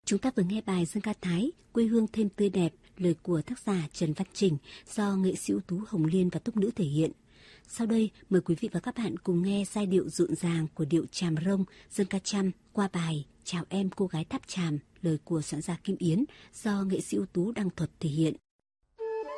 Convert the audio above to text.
Chúng ta vừa nghe bài dân ca Thái Quê hương thêm tươi đẹp, lời của tác giả Trần Văn Trình do nghệ sĩ ưu tú Hồng Liên và túc nữ thể hiện. Sau đây, mời quý vị và các bạn cùng nghe giai điệu rộn ràng của điệu Tràm Rông dân ca Chăm qua bài Chào em cô gái tháp Tràm, lời của soạn giả Kim Yến do nghệ sĩ ưu tú Đăng Thuật thể hiện.